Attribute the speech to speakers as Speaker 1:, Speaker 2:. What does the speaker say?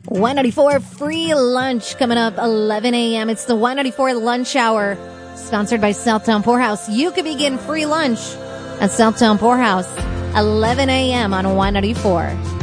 Speaker 1: 194 free lunch coming up 11 a.m. It's the 194 lunch hour sponsored by Southtown Poorhouse. You could begin free lunch at Southtown Poorhouse 11 a.m. on 194.